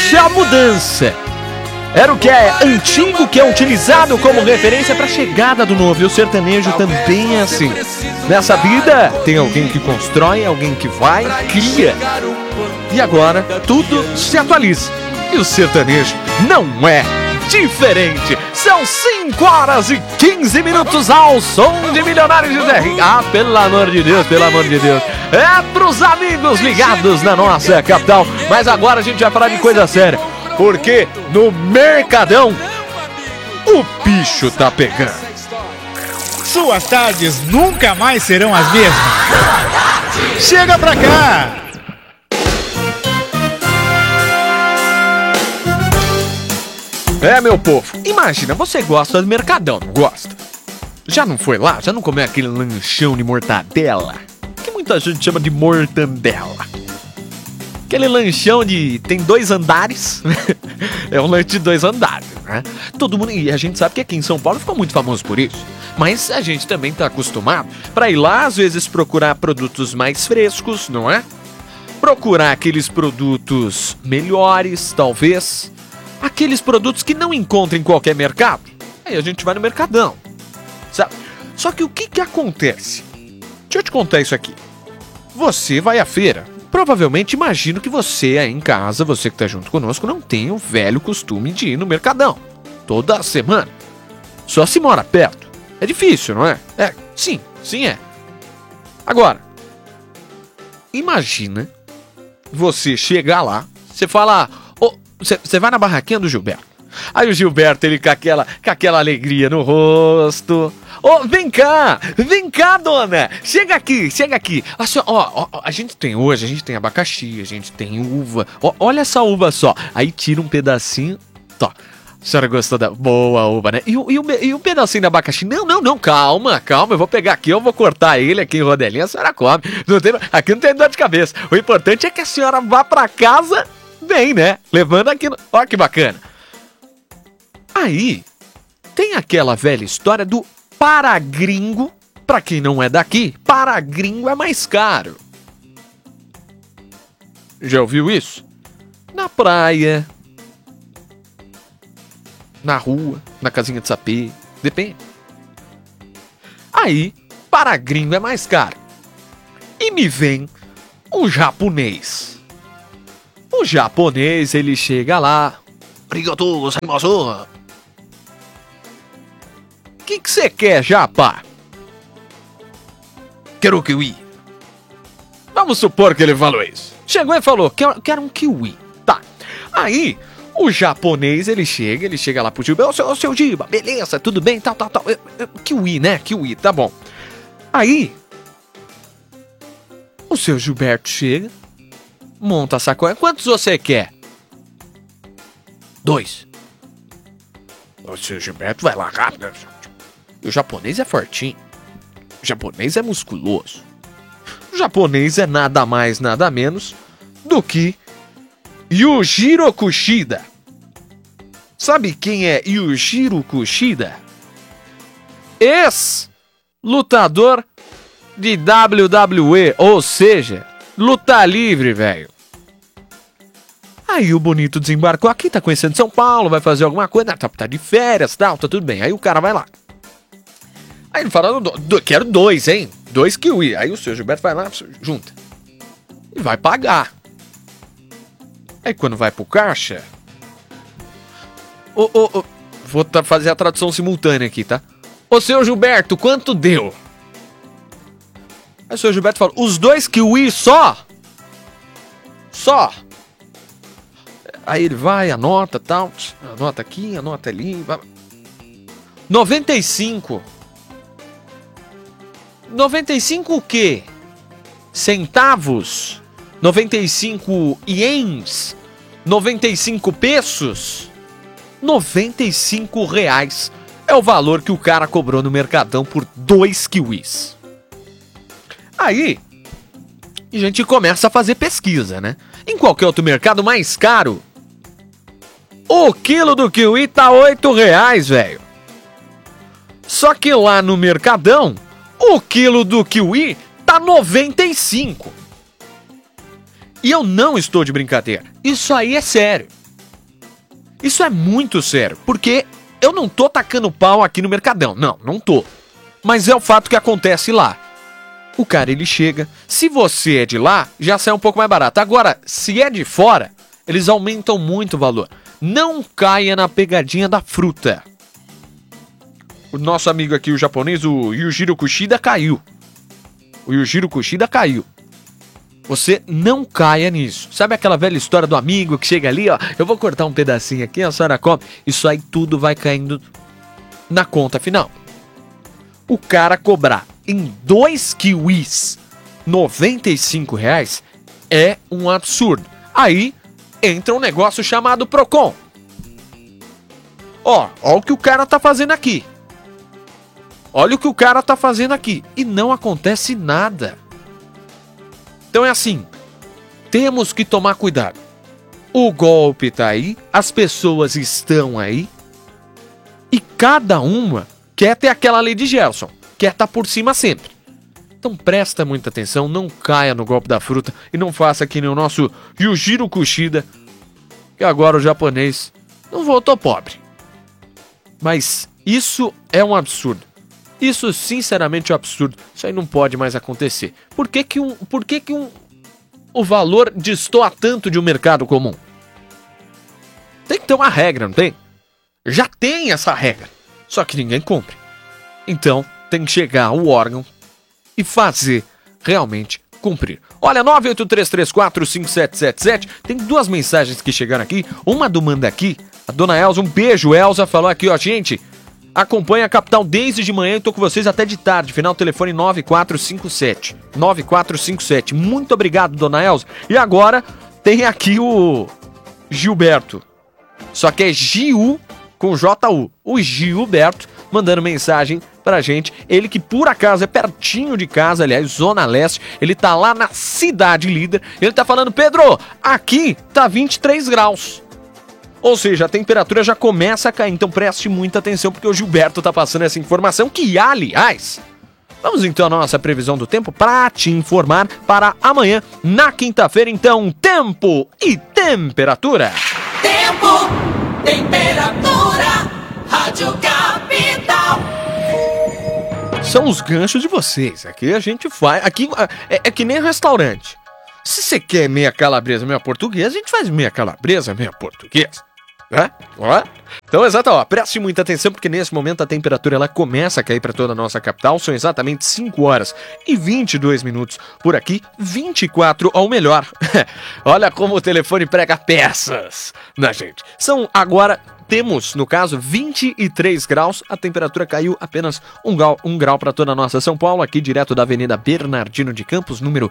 sertanejo é a mudança. Era o que é antigo, que é utilizado como referência para a chegada do novo. E o sertanejo também é assim. Nessa vida tem alguém que constrói, alguém que vai, cria. E agora tudo se atualiza. E o sertanejo não é diferente. São 5 horas e 15 minutos ao som de Milionários de Zé. Ah, pelo amor de Deus, pelo amor de Deus. É pros amigos ligados na nossa capital. Mas agora a gente vai falar de coisa séria. Porque no Mercadão o bicho tá pegando. Suas tardes nunca mais serão as mesmas. Chega pra cá! É, meu povo, imagina, você gosta do Mercadão, não gosta? Já não foi lá? Já não comeu aquele lanchão de mortadela? Que muita gente chama de mortandela. Aquele lanchão tem 2 andares. É um lanche de 2 andares, né? Todo mundo, e a gente sabe que aqui em São Paulo ficou muito famoso por isso. Mas a gente também tá acostumado pra ir lá, às vezes, procurar produtos mais frescos, não é? Procurar aqueles produtos melhores, talvez. Aqueles produtos que não encontra em qualquer mercado. Aí a gente vai no Mercadão, sabe? Só que o que acontece? Deixa eu te contar isso aqui. Você vai à feira. Provavelmente imagino que você aí em casa, você que tá junto conosco, não tem o velho costume de ir no Mercadão toda semana. Só se mora perto. É difícil, não é? Sim é. Agora, imagina você chegar lá, você fala, você vai na barraquinha do Gilberto. Aí o Gilberto, ele com aquela alegria no rosto. Vem cá, dona. Chega aqui. A gente tem abacaxi, a gente tem uva. Olha essa uva só. Aí tira um pedacinho. Tá. A senhora gostou da boa uva, né? E o pedacinho de abacaxi? Não, calma. Eu vou pegar aqui, eu vou cortar ele aqui em rodelinha, a senhora come. Aqui não tem dor de cabeça. O importante é que a senhora vá pra casa bem, né? Levando aqui. Ó que bacana. Aí, tem aquela velha história do paragringo. Pra quem não é daqui, paragringo é mais caro. Já ouviu isso? Na praia, na rua, na casinha de sapê, depende. Aí, paragringo é mais caro. E me vem o japonês. O japonês, ele chega lá. Arigatou gozaimasu. O que você quer, japa? Quero kiwi. Vamos supor que ele falou isso. Chegou e falou, quero um kiwi. Tá. Aí, o japonês, ele chega lá pro Gilberto. Ô, seu Giba, beleza, tudo bem, tal. Kiwi, né? Kiwi, tá bom. Aí, o seu Gilberto chega, monta a sacola. Quantos você quer? 2. O seu Gilberto vai lá rápido. O japonês é fortinho. O japonês é musculoso. O japonês é nada mais, nada menos do que Yujiro Kushida. Sabe quem é Yujiro Kushida? Ex-lutador de WWE, ou seja, luta livre, velho. Aí o bonito desembarcou aqui, tá conhecendo São Paulo, vai fazer alguma coisa, tá de férias, tal, tá tudo bem. Aí o cara vai lá. Aí ele fala, quero 2, hein? 2 kiwi. Aí o seu Gilberto vai lá, junta. E vai pagar. Aí quando vai pro caixa... Vou fazer a tradução simultânea aqui, tá? Ô, seu Gilberto, quanto deu? Aí o seu Gilberto fala, os 2 kiwi só? Só. Aí ele vai, anota, tal. Anota aqui, anota ali. 95. 95 o quê? Centavos? 95 ienes? 95 pesos? 95 reais é o valor que o cara cobrou no Mercadão por 2 kiwis. Aí, a gente começa a fazer pesquisa, né? Em qualquer outro mercado mais caro, o quilo do kiwi tá 8 reais, velho. Só que lá no Mercadão, o quilo do kiwi tá 95. E eu não estou de brincadeira. Isso aí é sério. Isso é muito sério, porque eu não tô tacando pau aqui no Mercadão. Não tô. Mas é o fato que acontece lá. O cara, ele chega, se você é de lá, já sai um pouco mais barato. Agora, se é de fora, eles aumentam muito o valor. Não caia na pegadinha da fruta. O nosso amigo aqui, o japonês, o Yujiro Kushida, caiu. Você não caia nisso. Sabe aquela velha história do amigo que chega ali, ó, eu vou cortar um pedacinho aqui, a senhora come. Isso aí tudo vai caindo na conta final. O cara cobrar em 2 kiwis R$95 é um absurdo. Aí entra um negócio chamado Procon. Ó o que o cara tá fazendo aqui. Olha o que o cara tá fazendo aqui. E não acontece nada. Então é assim. Temos que tomar cuidado. O golpe tá aí. As pessoas estão aí. E cada uma quer ter aquela lei de Gerson. Quer estar por cima sempre. Então presta muita atenção. Não caia no golpe da fruta. E não faça que nem o nosso Yujiro Kushida. Que agora o japonês não voltou pobre. Mas isso é um absurdo. Isso, sinceramente, é um absurdo. Isso aí não pode mais acontecer. Por que o valor destoa tanto de um mercado comum? Tem que ter uma regra, não tem? Já tem essa regra. Só que ninguém cumpre. Então, tem que chegar o órgão e fazer realmente cumprir. Olha, 983345777. Tem 2 mensagens que chegaram aqui. Uma do Manda Aqui. A dona Elza, um beijo. Elza falou aqui, ó, gente... Acompanha a Capital desde de manhã e tô com vocês até de tarde. Final telefone 9457. 9457. Muito obrigado, dona Elza. E agora tem aqui o Gilberto. Só que é Giu com J-U. O Gilberto mandando mensagem pra gente. Ele que por acaso é pertinho de casa, aliás, Zona Leste. Ele tá lá na Cidade Líder. Ele tá falando, Pedro, aqui tá 23 graus. Ou seja, a temperatura já começa a cair, então preste muita atenção, porque o Gilberto tá passando essa informação que, aliás... Vamos então à nossa previsão do tempo para te informar para amanhã, na quinta-feira, então, tempo e temperatura. Tempo, temperatura, Rádio Capital. São os ganchos de vocês, aqui a gente faz, aqui é que nem restaurante. Se você quer meia calabresa, meia portuguesa, a gente faz meia calabresa, meia portuguesa. Então, exato, ó, preste muita atenção porque nesse momento a temperatura ela começa a cair para toda a nossa capital. São exatamente 5 horas e 22 minutos por aqui, 24 ao melhor. Olha como o telefone prega peças na gente. Temos, no caso, 23 graus, a temperatura caiu apenas um grau para toda a nossa São Paulo, aqui direto da Avenida Bernardino de Campos, número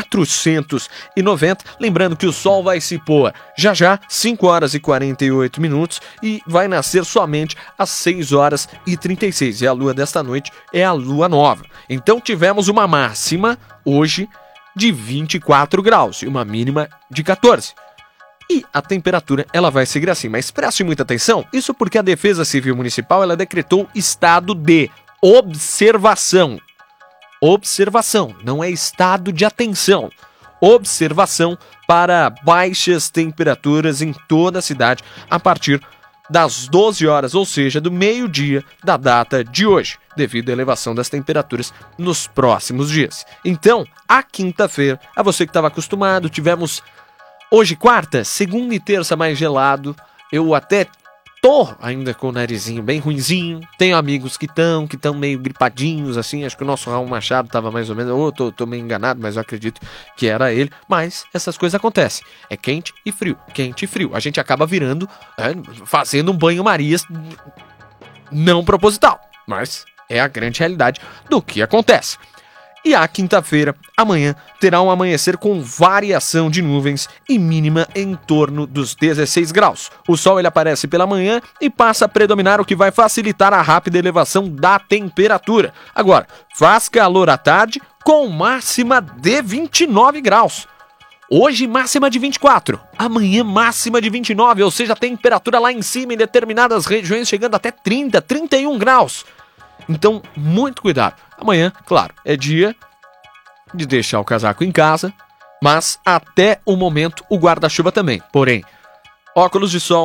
490. Lembrando que o sol vai se pôr já, 5 horas e 48 minutos, e vai nascer somente às 6 horas e 36. E a lua desta noite é a lua nova. Então tivemos uma máxima hoje de 24 graus e uma mínima de 14. E a temperatura, ela vai seguir assim, mas preste muita atenção, isso porque a Defesa Civil Municipal, ela decretou estado de observação. Observação, não é estado de atenção. Observação para baixas temperaturas em toda a cidade a partir das 12 horas, ou seja, do meio-dia da data de hoje, devido à elevação das temperaturas nos próximos dias. Então, a quinta-feira, a você que estava acostumado, tivemos... Hoje, quarta, segunda e terça mais gelado. Eu até tô ainda com o narizinho bem ruinzinho. Tenho amigos que estão meio gripadinhos, assim. Acho que o nosso Raul Machado tava mais ou menos... tô meio enganado, mas eu acredito que era ele. Mas essas coisas acontecem. É quente e frio, quente e frio. A gente acaba virando, fazendo um banho-maria não proposital. Mas é a grande realidade do que acontece. E a quinta-feira, amanhã, terá um amanhecer com variação de nuvens e mínima em torno dos 16 graus. O sol ele aparece pela manhã e passa a predominar, o que vai facilitar a rápida elevação da temperatura. Agora, faz calor à tarde com máxima de 29 graus. Hoje, máxima de 24. Amanhã, máxima de 29, ou seja, a temperatura lá em cima em determinadas regiões chegando até 30, 31 graus. Então, muito cuidado. Amanhã, claro, é dia de deixar o casaco em casa, mas até o momento o guarda-chuva também. Porém, óculos de sol,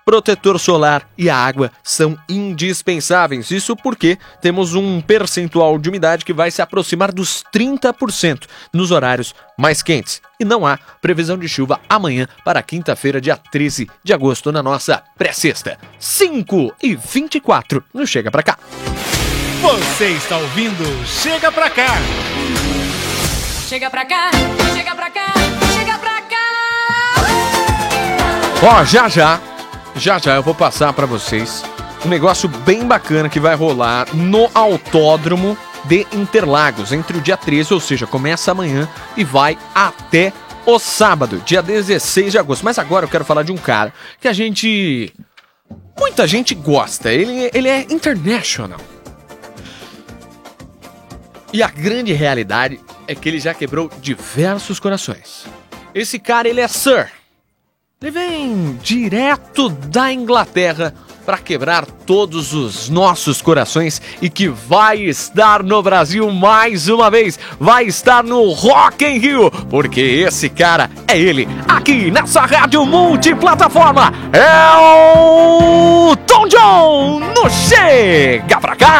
protetor solar e a água são indispensáveis. Isso porque temos um percentual de umidade que vai se aproximar dos 30% nos horários mais quentes. E não há previsão de chuva amanhã para quinta-feira, dia 13 de agosto, na nossa pré-sexta. 5h24 no Chega Pra Cá. Você está ouvindo Chega Pra Cá. Chega pra cá, chega pra cá, chega pra cá. Ó, já eu vou passar pra vocês um negócio bem bacana que vai rolar no Autódromo de Interlagos, entre o dia 13, ou seja, começa amanhã e vai até o sábado, dia 16 de agosto. Mas agora eu quero falar de um cara que muita gente gosta, ele é international. E a grande realidade é que ele já quebrou diversos corações. Esse cara, ele é Sir. Ele vem direto da Inglaterra para quebrar todos os nossos corações e que vai estar no Brasil mais uma vez. Vai estar no Rock in Rio, porque esse cara é ele, aqui nessa rádio multiplataforma. É o Tom John no Chega Pra Cá.